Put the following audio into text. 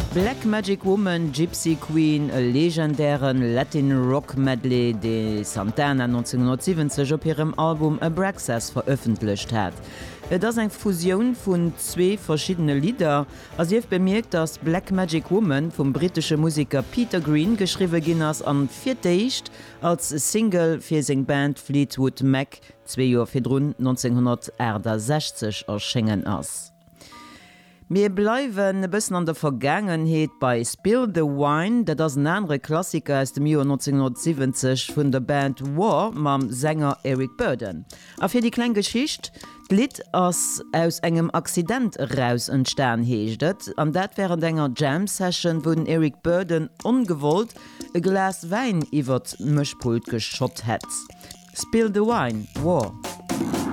Black Magic Woman, Gypsy Queen, e legendären Latin Rock Medley, de Santana 1970 op ihrem Album A Braxas veröffentlicht hat. Das eng Fusion vun zwei verschiedene Lieder, as jef bemerkt, dass Black Magic Woman vom britischen Musiker Peter Green geschrieben ginnners an vierteicht als Single fir sing Band Fleetwood Mac 2 Joer firrun 1960 erschengen ass. Wir bleiwen e bëssen an der Vergangenheet bei Spill the Wine, dat ass een andere Klassiker aus dem Joer 1970 vun der Band War mam Sänger Eric Burdon. A fir die klein Geschicht, d'Lied ass aus engem Accident raus entstaan heeschtet, an dat wären enger Jam-Session, wo den Eric Burdon ungewollt e Glas Wein iwwer d'Mëchpult geschott hett. Spill the Wine, War.